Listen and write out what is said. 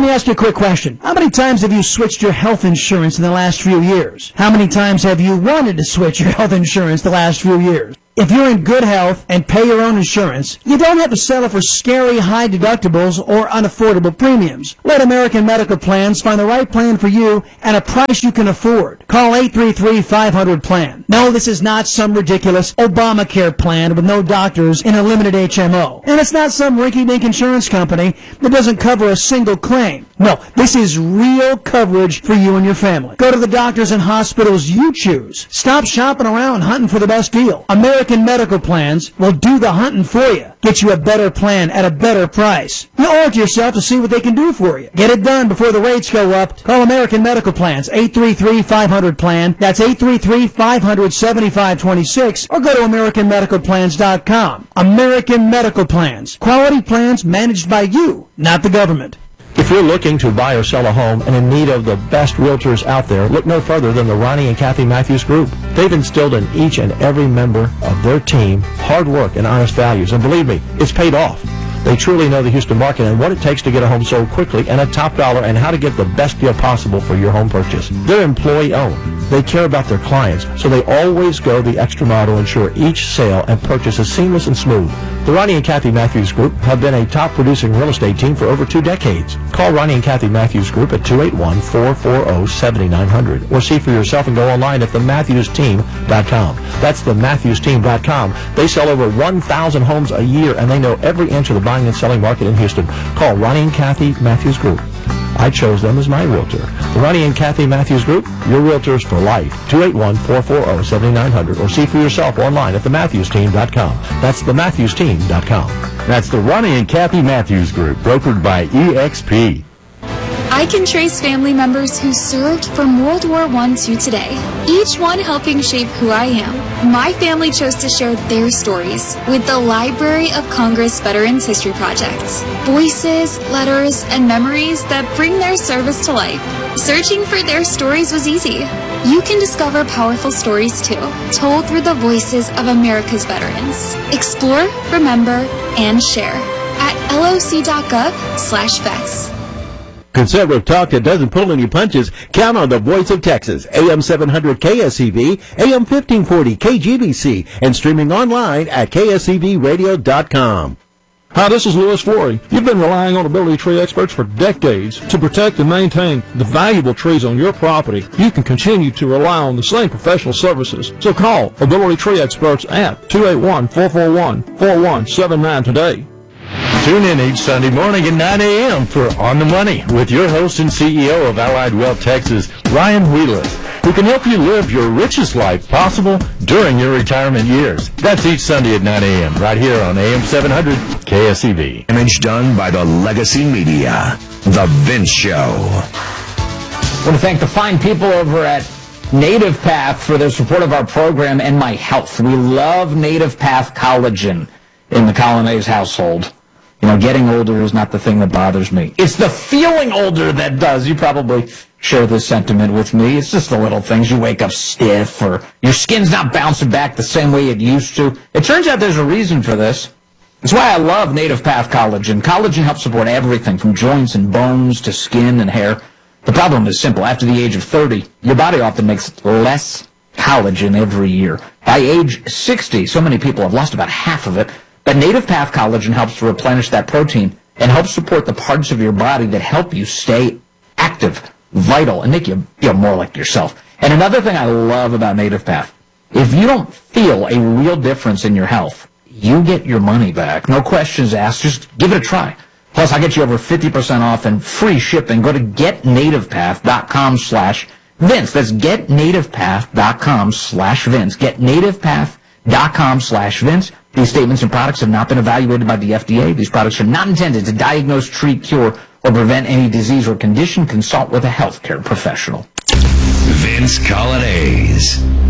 me ask you a quick question. How many times have you switched your health insurance in the last few years? How many times have you wanted to switch your health insurance the last few years? If you're in good health and pay your own insurance, you don't have to settle for scary high deductibles or unaffordable premiums. Let American Medical Plans find the right plan for you at a price you can afford. Call 833-500-PLAN. No, this is not some ridiculous Obamacare plan with no doctors and a limited HMO. And it's not some rinky-dink insurance company that doesn't cover a single claim. No, this is real coverage for you and your family. Go to the doctors and hospitals you choose. Stop shopping around hunting for the best deal. American Medical Plans will do the hunting for you. Get you a better plan at a better price. You owe it to yourself to see what they can do for you. Get it done before the rates go up. Call American Medical Plans, 833-500-PLAN. That's 833-500-7526. Or go to AmericanMedicalPlans.com. American Medical Plans. Quality plans managed by you, not the government. If you're looking to buy or sell a home and in need of the best realtors out there, look no further than the Ronnie and Kathy Matthews Group. They've instilled in each and every member of their team hard work and honest values, and believe me, it's paid off. They truly know the Houston market and what it takes to get a home sold quickly and at top dollar and how to get the best deal possible for your home purchase. They're employee-owned. They care about their clients, so they always go the extra mile to ensure each sale and purchase is seamless and smooth. The Ronnie and Kathy Matthews Group have been a top-producing real estate team for over 2 decades. Call Ronnie and Kathy Matthews Group at 281-440-7900 or see for yourself and go online at thematthewsteam.com. That's thematthewsteam.com. They sell over 1,000 homes a year, and they know every inch of the buying and selling market in Houston. Call Ronnie and Kathy Matthews Group. I chose them as my realtor. The Ronnie and Kathy Matthews Group, your realtors for life. 281-440-7900 or see for yourself online at thematthewsteam.com. That's thematthewsteam.com. That's the Ronnie and Kathy Matthews Group, brokered by EXP. I can trace family members who served from World War I to today, each one helping shape who I am. My family chose to share their stories with the Library of Congress Veterans History Project. Voices, letters, and memories that bring their service to life. Searching for their stories was easy. You can discover powerful stories too, told through the voices of America's veterans. Explore, remember, and share at loc.gov/vets. Conservative talk that doesn't pull any punches. Count on the voice of Texas. AM 700 KSCV, AM 1540 KGBC, and streaming online at kscvradio.com. Hi, this is Louis Flory. You've been relying on Ability Tree Experts for decades to protect and maintain the valuable trees on your property. You can continue to rely on the same professional services. So call Ability Tree Experts at 281-441-4179 today. Tune in each Sunday morning at 9 a.m. for On the Money with your host and CEO of Allied Wealth Texas, Ryan Wheelis, who can help you live your richest life possible during your retirement years. That's each Sunday at 9 a.m. right here on AM 700 KSCV. Image done by the Legacy Media. The Vince Show. I want to thank the fine people over at Native Path for their support of our program and my health. We love Native Path collagen in the Colonnese household. You know, getting older is not the thing that bothers me. It's the feeling older that does. You probably share this sentiment with me. It's just the little things. You wake up stiff or your skin's not bouncing back the same way it used to. It turns out there's a reason for this. That's why I love Native Path Collagen. Collagen helps support everything from joints and bones to skin and hair. The problem is simple. After the age of 30, your body often makes less collagen every year. By age 60, so many people have lost about half of it. But Native Path Collagen helps to replenish that protein and helps support the parts of your body that help you stay active, vital, and make you feel more like yourself. And another thing I love about Native Path, if you don't feel a real difference in your health, you get your money back. No questions asked. Just give it a try. Plus, I'll get you over 50% off and free shipping. Go to getnativepath.com/Vince. That's getnativepath.com/Vince. Getnativepath.com/Vince. These statements and products have not been evaluated by the FDA. These products are not intended to diagnose, treat, cure, or prevent any disease or condition. Consult with a healthcare professional. Vince Colonnese.